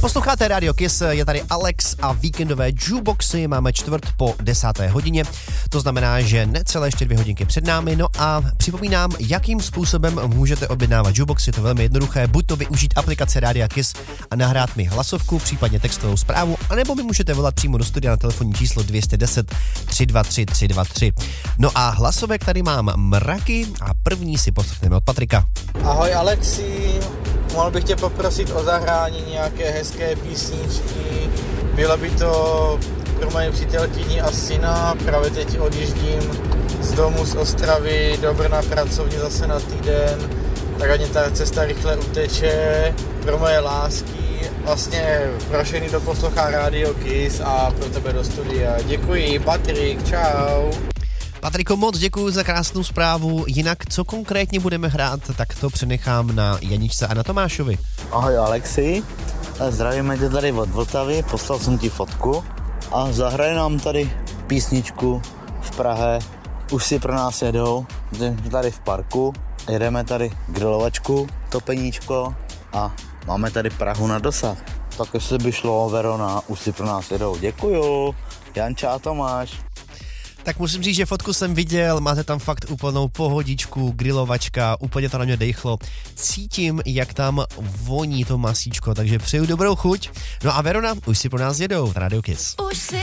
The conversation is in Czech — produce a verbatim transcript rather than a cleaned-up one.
Posloucháte Radio Kiss, je tady Alex a víkendové jukeboxy, máme čtvrt po desáté hodině, to znamená, že necelé ještě dvě hodinky před námi, no a připomínám, jakým způsobem můžete objednávat jukeboxy, je to velmi jednoduché, buď to využít aplikace Radia Kiss a nahrát mi hlasovku, případně textovou zprávu, anebo mi můžete volat přímo do studia na telefonní číslo dvě deset, tři dva tři, tři dva tři. No a hlasovek tady mám mraky a první si poslechneme od Patrika. Ahoj Alexi, mohl bych tě poprosit o zahrání nějaké hezké písničky. Bylo by to pro moje přítelkyni a syna, právě teď odjíždím z domu z Ostravy do Brna pracovně zase na týden, tak ať ta cesta rychle uteče. Pro moje lásky, vlastně pro všechny, kdo poslouchá Radio Kiss a pro tebe do studia. Děkuji, Patrik, čau. Patriko, moc děkuji za krásnou zprávu. Jinak, co konkrétně budeme hrát, tak to přenechám na Janičce a na Tomášovi. Ahoj Alexi, zdravíme tě tady od Vltavy, poslal jsem ti fotku a zahraje nám tady písničku v Praze. Už si pro nás jedou, tady v parku, jedeme tady grilovačku, topeníčko a máme tady Prahu na dosah. Tak jestli by šlo, Verona, už si pro nás jedou. Děkuju, Janča a Tomáš. Tak musím říct, že fotku jsem viděl, máte tam fakt úplnou pohodičku, grilovačka, úplně to na mě dejchlo. Cítím, jak tam voní to masíčko, takže přeju dobrou chuť. No a Verona, už si pro nás jedou v Radio Kiss.